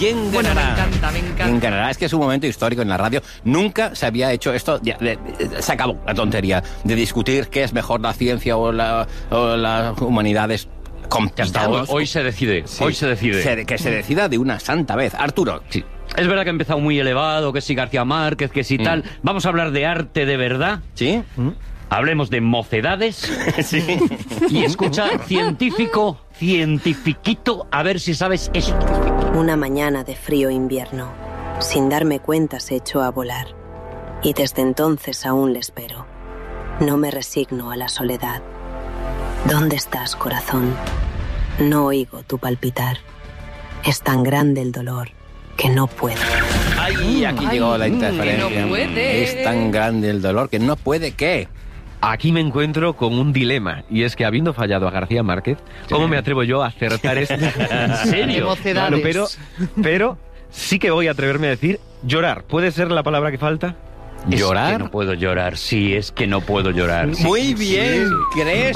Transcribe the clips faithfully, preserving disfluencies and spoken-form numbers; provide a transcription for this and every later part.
¿Quién ganará? Bueno, me encanta, me encanta. ¿Quién ganará? Es que es un momento histórico en la radio. Nunca se había hecho esto. Ya, de, de, se acabó la tontería de discutir qué es mejor, la ciencia o, la, o las humanidades. Hasta hoy, hoy se decide, sí. hoy se decide. Se, que se decida de una santa vez. Arturo. Sí. Es verdad que ha empezado muy elevado, que si García Márquez, que si mm. tal. Vamos a hablar de arte de verdad. ¿Sí? ¿Mm? Hablemos de mocedades. Sí. Y escucha, científico, cientifiquito, a ver si sabes esto. Una mañana de frío invierno, sin darme cuenta se echó a volar. Y desde entonces aún le espero. No me resigno a la soledad. ¿Dónde estás, corazón? No oigo tu palpitar. Es tan grande el dolor que no puedo. Ay, aquí Ay, llegó la interferencia. que no puede. Es tan grande el dolor que no puede, ¿qué? Aquí me encuentro con un dilema, y es que habiendo fallado a García Márquez, ¿cómo sí. me atrevo yo a acertar esto? ¿En serio? Claro, pero, pero sí que voy a atreverme a decir llorar. ¿Puede ser la palabra que falta? ¿Llorar? Es que no puedo llorar, sí, es que no puedo llorar. Sí. Muy bien, sí. Crespo.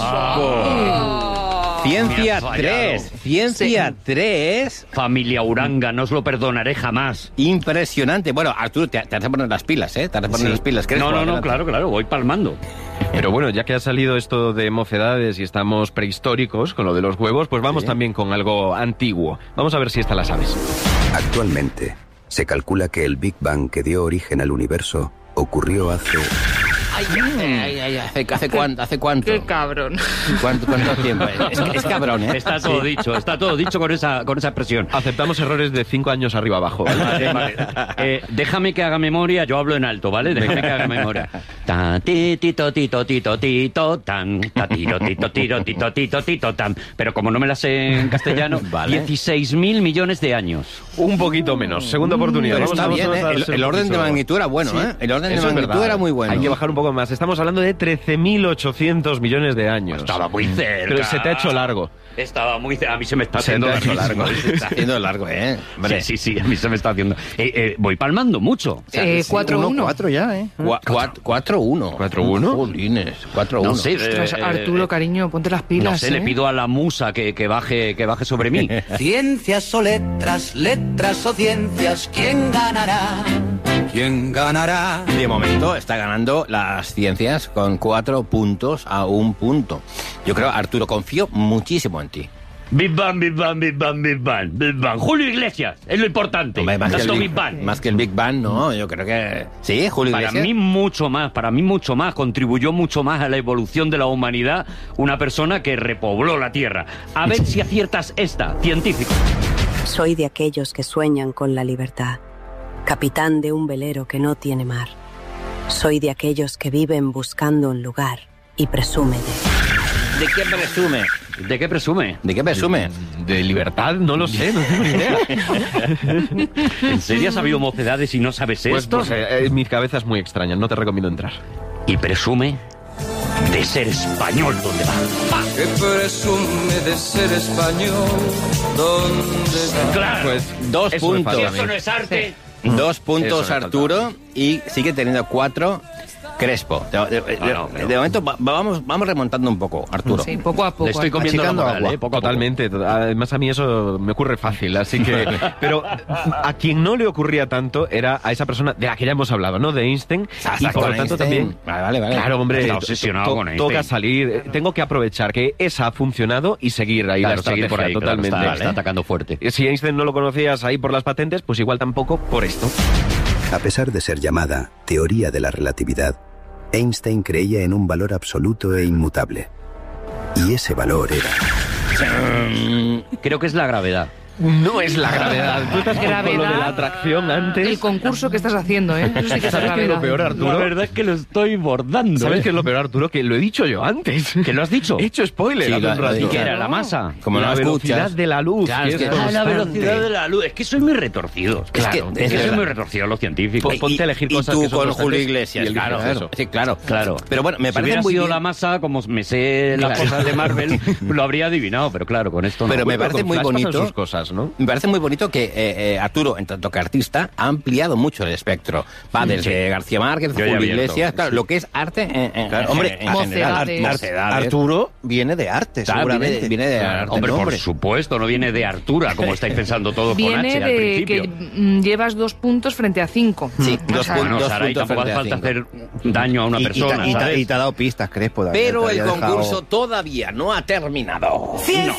Oh. Ciencia tres, Ciencia sí. tres. Familia Uranga, no os lo perdonaré jamás. Impresionante. Bueno, Arturo, te, te has de poner las pilas, ¿eh? Te has de poner sí. las pilas. No, no, no, claro, claro, voy palmando. Pero bueno, ya que ha salido esto de mocedades y estamos prehistóricos con lo de los huevos, pues vamos sí. también con algo antiguo. Vamos a ver si esta la sabes. Actualmente, se calcula que el Big Bang que dio origen al universo ocurrió hace... Ay, ay, ay, ¿hace, hace cuánto? ¿Hace cuánto? Qué cabrón. ¿Cuánto, cuánto tiempo? Es, es cabrón, ¿eh? Está todo sí. dicho, está todo dicho con esa, con esa expresión. Aceptamos errores de cinco años arriba abajo. Vale, vale. Eh, déjame que haga memoria, yo hablo en alto, ¿vale? Déjame que haga memoria. Ta ti tito tito tito tito tan, ta tiro tito tiro tito tito tito tan. Pero como no me la sé en castellano, vale. dieciséis mil millones de años. Un poquito menos. Segunda oportunidad. Vamos, está bien, ¿eh? El, el orden de magnitud era bueno, sí. ¿eh? El orden de Eso magnitud era muy bueno. Hay que bajar un poco más. Estamos hablando de trece mil ochocientos millones de años. Estaba muy cerca. Pero se te ha hecho largo. Estaba muy cerca. A mí se me está haciendo se largo. Se está haciendo largo, ¿eh? Vale. Sí, sí, sí, a mí se me está haciendo. Eh, eh, voy palmando mucho. O sea, eh, cuatro uno. cuatro ya, ¿eh? cuatro uno. cuatro uno. Jolines, cuatro uno. No sé. Ostras, eh, Arturo, cariño, ponte las pilas. No sé, ¿eh? le pido a la musa que, que, baje, que baje sobre mí. Ciencias o letras, letras o ciencias, ¿quién ganará? ¿Quién ganará? De momento está ganando las ciencias con cuatro puntos a un punto. Yo creo, Arturo, confío muchísimo en ti. Big Bang, Big Bang, Big Bang, Big Bang, Big Bang. Julio Iglesias, es lo importante. Hombre, más, que el Big, Big, Bang. más que el Big Bang, no, yo creo que... Sí, Julio Para Iglesias. mí mucho más, para mí mucho más. Contribuyó mucho más a la evolución de la humanidad una persona que repobló la Tierra. A ver si aciertas esta, científico. Soy de aquellos que sueñan con la libertad. Capitán de un velero que no tiene mar. Soy de aquellos que viven buscando un lugar y presume de... ¿De qué presume? ¿De qué presume? ¿De qué presume? ¿De, de libertad? No lo sé, no tengo ni idea. ¿En serio has habido mocedades y no sabes pues, esto? Pues eh, mi cabeza es muy extraña, no te recomiendo entrar. Y presume de ser español, ¿dónde va? ¡Ah! Que presume de ser español, ¿dónde va? Claro, pues dos eso puntos. Si eso no es arte... Dos puntos, me Arturo, y sigue teniendo cuatro Crespo. De, de, de, no, no, pero... de momento va, vamos, vamos remontando un poco, Arturo. Sí, poco a poco. Le estoy comiendo la moral, agua. ¿eh? Poco a poco. Totalmente. Además, a mí eso me ocurre fácil, así que... Pero a quien no le ocurría tanto era a esa persona de la que ya hemos hablado, ¿no? De Einstein. Ah, y por lo tanto Einstein. también... Vale, vale, vale. Claro, hombre. Está obsesionado to, con Einstein. Toca salir. Tengo que aprovechar que esa ha funcionado y seguir ahí Claro, la seguir estrategia por ahí, totalmente. Claro, está, está atacando fuerte. Si Einstein no lo conocías ahí por las patentes, pues igual tampoco por esto. A pesar de ser llamada teoría de la relatividad, Einstein creía en un valor absoluto e inmutable. Y ese valor era... Creo que es la gravedad. No es la gravedad. Tú estás con lo de la atracción antes. El concurso que estás haciendo, ¿eh? Eso sí que es ¿Sabes qué es lo peor, Arturo? La verdad es que lo estoy bordando. ¿Sabes ¿eh? qué es lo peor, Arturo? Que lo he dicho yo antes. ¿Que lo has dicho? He hecho spoiler Sí, hace lo- un rato. lo- ¿Qué era? ¿La masa? Como la no velocidad escuchas. de la luz. Claro, que es que- es Ah, la constante. velocidad de la luz. Es que soy muy retorcido. Claro, es es que soy verdad. muy retorcido los científicos. Pues ponte a elegir y cosas tú que son con constantes Julio y Iglesias, eliges claro, eso. sí, claro, Claro. Pero bueno, me si parece hubiera muy sido bien. la masa, como me sé las Claro. cosas de Marvel, lo habría adivinado, pero claro, con esto no. Pero me Bueno, parece con muy Flash pasan bonito. sus cosas. más, ¿no? Me parece muy bonito que eh, eh, Arturo, en tanto que artista, ha ampliado mucho el espectro. Va desde Sí. García Márquez, Yo ya he Julio abierto, Iglesias, claro, sí. lo que es arte en, en, Claro, en- hombre, en Mocedades. general. Ar- Mocedades. Arturo viene de arte, Claro, seguramente. viene- viene de arte. Hombre, el por nombre. supuesto, no viene de Artura, como estáis pensando todos con Viene H al de principio. que mm, llevas dos puntos frente a cinco. Sí, O dos sea, puntos. Bueno, Saray, puntos tampoco hace frente falta a hacer daño a una Y- y te- persona, y, te, ¿sabes? y te ha dado pistas, Crespo. Daniel, Pero te el había dejado- concurso todavía no ha terminado.